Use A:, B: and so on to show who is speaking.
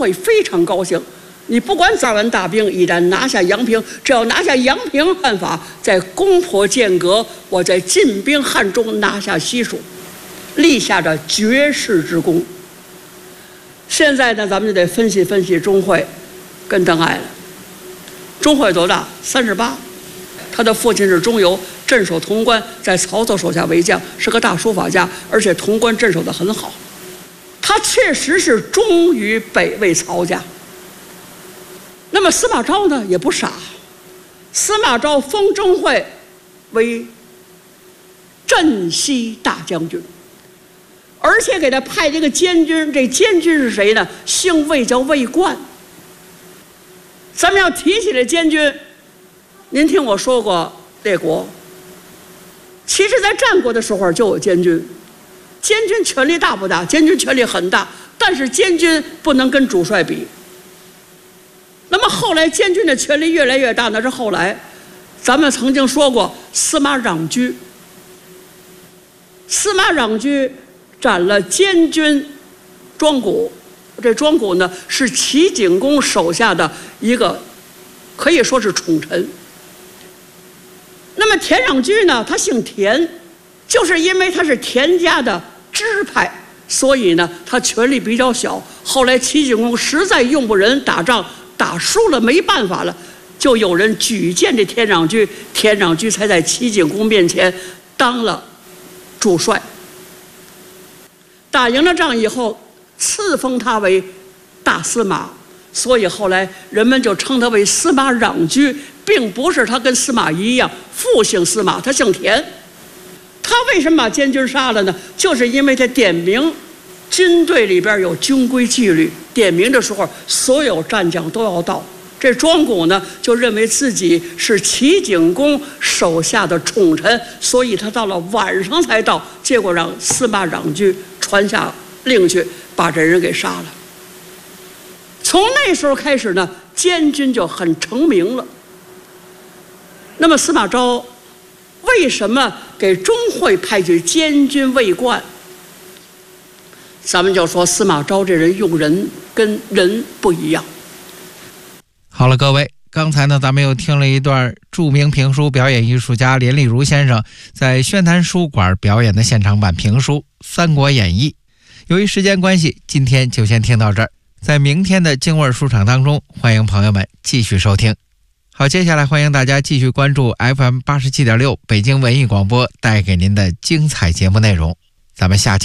A: 会非常高兴。你不管咋完大兵，一旦拿下阳平，只要拿下阳平，办法在攻破剑阁，我在进兵汉中，拿下西蜀，立下着绝世之功。现在呢，咱们就得分析分析钟会跟邓艾了。钟会多大？38，他的父亲是钟繇，镇守潼关，在曹操手下为将，是个大书法家，而且潼关镇守得很好。他确实是忠于北魏曹家。那么司马昭呢，也不傻。司马昭封钟会为镇西大将军，而且给他派这个监军，这监军是谁呢？姓魏，叫魏冠。咱们要提起这监军，您听我说过列国，其实在战国的时候就有监军。监军权力大不大？监军权力很大，但是监军不能跟主帅比。那么后来监军的权力越来越大，那是后来。咱们曾经说过司马壤居，司马壤居斩了监军庄贾，这庄贾呢是齐景公手下的一个可以说是宠臣。那么田壤居呢，他姓田，就是因为他是田家的支派，所以呢他权力比较小。后来齐景公实在用不人，打仗打输了没办法了，就有人举荐这田壤居，田壤居才在齐景公面前当了主帅。打赢了仗以后，赐封他为大司马，所以后来人们就称他为司马壤居，并不是他跟司马懿一样父姓司马，他姓田。他为什么把监军杀了呢？就是因为他点名军队里边有军规纪律，点名的时候所有战将都要到。这庄贾呢就认为自己是齐景公手下的宠臣，所以他到了晚上才到，结果让司马壤居传下令去，把这人给杀了。从那时候开始呢，监军就很成名了。那么司马昭为什么给钟会派去监军魏冠？咱们就说司马昭这人用人跟人不一样。
B: 好了，各位，刚才呢咱们又听了一段著名评书表演艺术家连丽如先生在宣坛书馆表演的现场版评书《三国演义》。由于时间关系，今天就先听到这儿，在明天的京味书场当中，欢迎朋友们继续收听。好，接下来欢迎大家继续关注 FM 87.6 北京文艺广播带给您的精彩节目内容，咱们下期